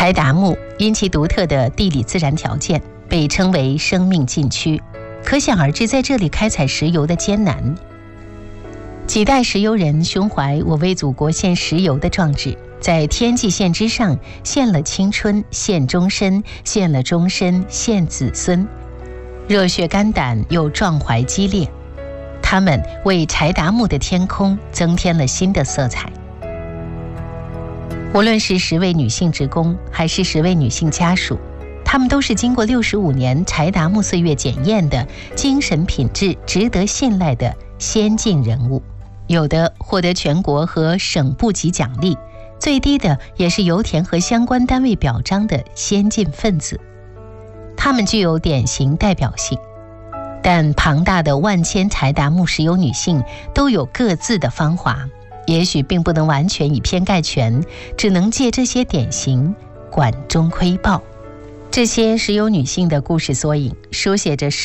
柴达木因其独特的地理自然条件被称为生命禁区，可想而知在这里开采石油的艰难。几代石油人胸怀我为祖国献石油的壮志，在天际线之上献了青春，献终身，献了终身，献子孙，热血肝胆又壮怀激烈。他们为柴达木的天空增添了新的色彩。无论是10位女性职工，还是10位女性家属，她们都是经过65年柴达木岁月检验的精神品质值得信赖的先进人物，有的获得全国和省部级奖励，最低的也是油田和相关单位表彰的先进分子。她们具有典型代表性，但庞大的万千柴达木石油女性都有各自的芳华，也许并不能完全以偏概全，只能借这些典型管中窥豹。这些石油女性的故事缩影，书写着